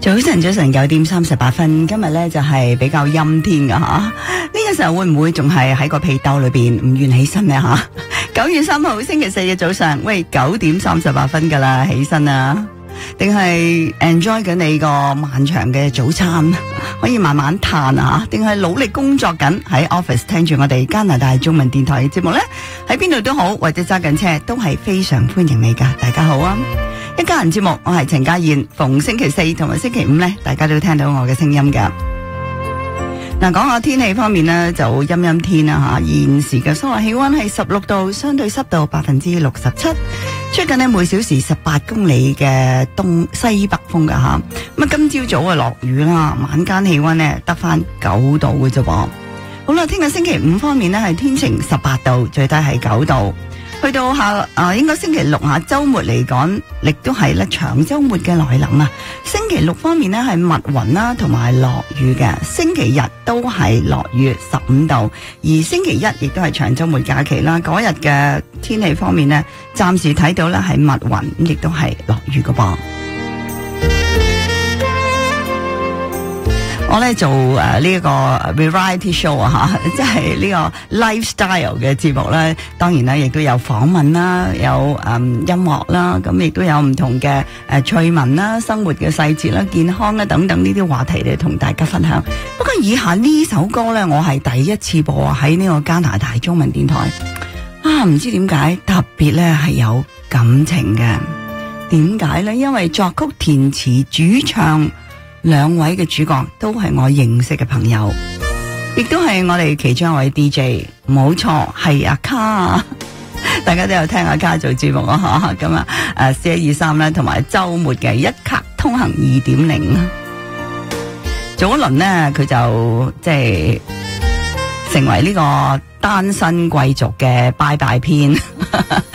早晨9點38分，今日咧就係比較陰天㗎吓，呢個時候會唔會仲係喺個被兜裏邊唔願起身呢吓？9月3號星期4嘅早上，喂9點38分噶啦，起身啊！定係 enjoy 緊你個漫長嘅早餐，可以慢慢嘆啊？定係努力工作緊喺 office 聽住我哋加拿大中文電台嘅節目呢？喺邊度都好，或者揸緊車都係非常歡迎你噶。大家好啊！一家人節目，我係陳家燕，逢星期4同埋星期5呢，大家都聽到我嘅聲音噶。嗱，講下天氣方面呢，就陰陰天啦吓。現時嘅室外氣溫係16度，相對濕度67%，吹緊呢每小時18公里嘅東西北風噶吓。咁啊，今朝早啊落雨啦，晚間氣溫呢得翻9度嘅啫噃。好啦，聽日星期5方面呢係天晴18度，最低係9度。去到應該星期6下周末嚟講，亦都係咧長周末嘅來臨啊！星期6方面呢係密雲啦，同埋落雨嘅。星期日都係落雨15度，而星期1亦都係長周末假期啦。嗰日嘅天氣方面呢，暫時睇到咧係密雲，亦都係落雨嘅噃。我咧做呢個 variety show 啊吓，即係呢個 lifestyle 嘅節目咧，當然啦，亦都有訪問啦，有音樂啦，咁亦都有唔同嘅趣聞啦、生活嘅細節啦、健康啦等等呢啲話題嚟同大家分享。不過以下呢首歌咧，我係第一次播喺呢個加拿大中文電台啊，唔知點解特別咧係有感情嘅。點解咧？因為作曲、填詞、主唱兩位嘅主角都係我認識嘅朋友，亦都係我哋其中一位 DJ， 冇錯係阿卡啊！大家都有聽阿卡做節目啊吓，咁啊4-1-2-3咧，同埋周末嘅一卡通行 2.0， 早一輪呢，佢就即係成為呢個單身貴族嘅拜拜篇。